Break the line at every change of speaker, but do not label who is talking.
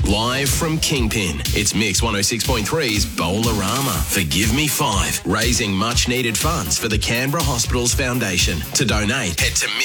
Live from Kingpin, it's Mix 106.3's Bowlerama for Give Me 5, raising much needed funds for the Canberra Hospitals Foundation. To donate, head to